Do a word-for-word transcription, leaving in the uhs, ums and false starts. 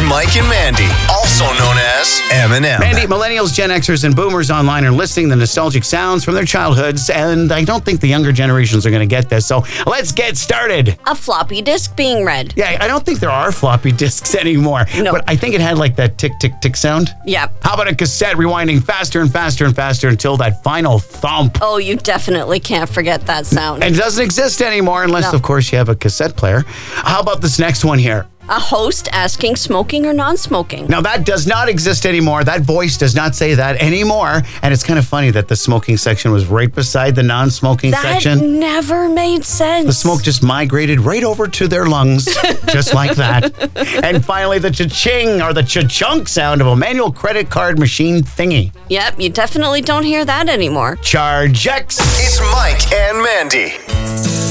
Mike and Mandy, also known as M and M. Mandy, millennials, Gen Xers, and boomers online are listing the nostalgic sounds from their childhoods, and I don't think the younger generations are going to get this, so let's get started. A floppy disk being read. Yeah, I don't think there are floppy disks anymore, No. but I think it had like that tick, tick, tick sound. Yeah. How about a cassette rewinding faster and faster and faster until that final thump? Oh, you definitely can't forget that sound. And it doesn't exist anymore unless, No. of course, you have a cassette player. How about this next one here? A host asking smoking or non-smoking. Now, that does not exist anymore. That voice does not say that anymore. And it's kind of funny that the smoking section was right beside the non-smoking That section. never made sense. The smoke just migrated right over to their lungs, just like that. And finally, the cha-ching or the cha-chunk sound of a manual credit card machine thingy. Yep, you definitely don't hear that anymore. Charge X. It's Mike and Mandy.